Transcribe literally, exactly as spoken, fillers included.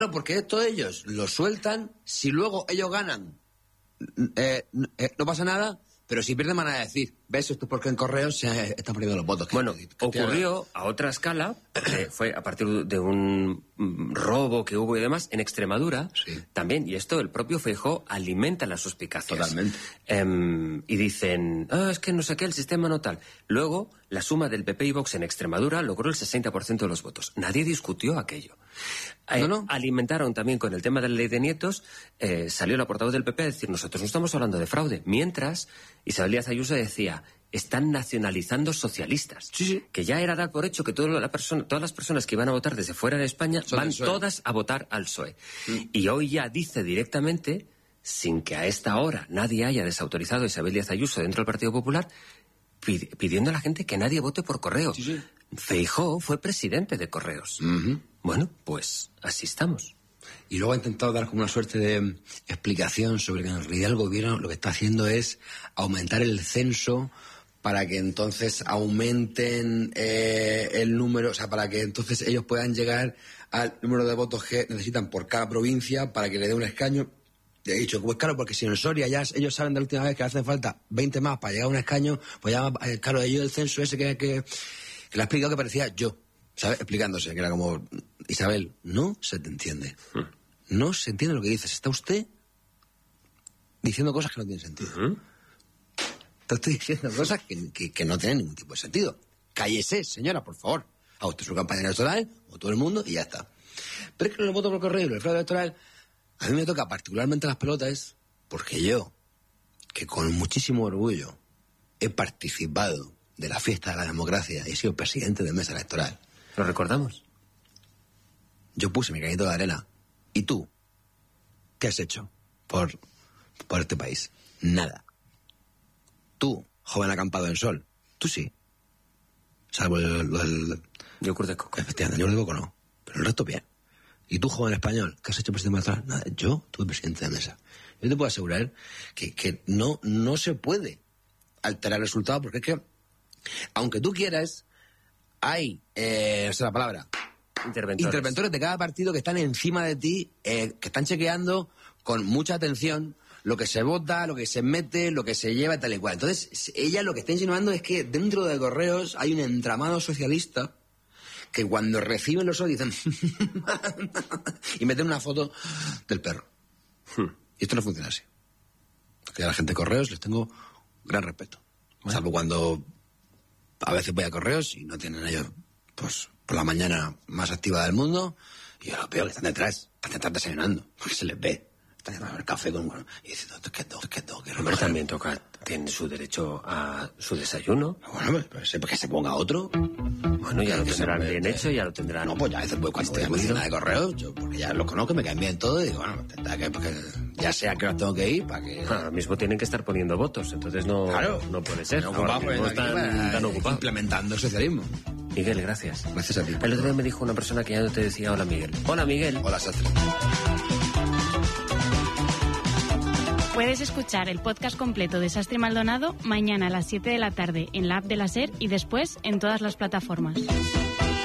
porque esto ellos lo sueltan, si luego ellos ganan, eh, eh, no pasa nada, pero si pierden van a decir, ¿ves? Esto es porque en Correos se están perdiendo los votos. Bueno, que, que ocurrió a otra escala, porque fue a partir de un robo que hubo y demás, en Extremadura, sí. también, y esto el propio Feijóo alimenta las suspicacias. Totalmente. Eh, y dicen, ah, es que no sé qué, el sistema no tal. Luego, la suma del P P y Vox en Extremadura logró el sesenta por ciento de los votos. Nadie discutió aquello. Eh, no, no. Alimentaron también con el tema de la ley de nietos, eh, salió la portavoz del P P a decir, nosotros no estamos hablando de fraude. Mientras, Isabel Díaz Ayuso decía, están nacionalizando socialistas. Sí, sí. Que ya era dar por hecho que toda la persona, todas las personas que iban a votar desde fuera de España Son van del P S O E. todas a votar al P S O E. Mm. Y hoy ya dice directamente, sin que a esta hora nadie haya desautorizado a Isabel Díaz Ayuso dentro del Partido Popular, pid- pidiendo a la gente que nadie vote por correo. Sí, sí. Feijóo fue presidente de Correos. Uh-huh. Bueno, pues así estamos. Y luego ha intentado dar como una suerte de explicación sobre que en realidad el gobierno lo que está haciendo es aumentar el censo para que entonces aumenten eh, el número, o sea, para que entonces ellos puedan llegar al número de votos que necesitan por cada provincia para que le dé un escaño. Y he dicho, pues claro, porque si en Soria ya ellos saben de la última vez que hacen falta veinte más para llegar a un escaño, pues ya, eh, claro, ellos el censo ese que, que, que le ha explicado que parecía yo, ¿sabes? Explicándose, que era como, Isabel, no se te entiende. No se entiende lo que dices. Está usted diciendo cosas que no tienen sentido. ¿Mm? Te estoy diciendo cosas que, que, que no tienen ningún tipo de sentido. Cállese, señora, por favor. Haga usted su campaña electoral, o todo el mundo, y ya está. Pero es que el voto por correo y el fraude electoral, a mí me toca particularmente las pelotas, porque yo, que con muchísimo orgullo he participado de la fiesta de la democracia y he sido presidente de mesa electoral. ¿Lo recordamos? Yo puse mi granito de arena. ¿Y tú? ¿Qué has hecho por, por este país? Nada. Tú, joven acampado en sol, tú sí. Salvo el... el, el Yogur de coco. Efectivamente, yogur de coco no. Pero el resto bien. ¿Y tú, joven español, qué has hecho presidente electoral? Nada. Yo tuve presidente de mesa. Yo te puedo asegurar que, que no, no se puede alterar el resultado, porque es que, aunque tú quieras, hay, eh, esa es la palabra... Interventores. Interventores de cada partido que están encima de ti, eh, que están chequeando con mucha atención lo que se vota, lo que se mete, lo que se lleva, tal y cual. Entonces, ella lo que está insinuando es que dentro de Correos hay un entramado socialista que cuando reciben los ojos dicen y meten una foto del perro. Hmm. Y esto no funciona así. Porque a la gente de Correos les tengo gran respeto. Bueno. Salvo cuando a veces voy a Correos y no tienen ellos, pues... por la mañana más activa del mundo, y yo lo veo que están detrás, están detrás desayunando, porque se les ve. Están tomando el café con un... Y diciendo, es que tengo, es que tengo, que Hombre, también toca, tiene su derecho a su desayuno. Bueno, pues que se ponga otro. Bueno, ya lo tendrán bien hecho, ya lo tendrán... No, pues ya a veces pues, cuando voy a mi oficina de correo, yo, porque ya los conozco, me caen bien todo, y digo, bueno, tendrá que, porque ya sé a qué hora tengo que ir, para que... Ahora mismo tienen que estar poniendo votos, entonces no, claro, no puede ser. No Ahora ocupado, mismo están para, tan ocupados. Implementando el socialismo. Miguel, gracias. Gracias a ti. El otro día me dijo una persona que ya no te decía hola, Miguel. Hola, Miguel. Hola, Sastre. Puedes escuchar el podcast completo de Sastre Maldonado mañana a las siete de la tarde en la app de la SER y después en todas las plataformas.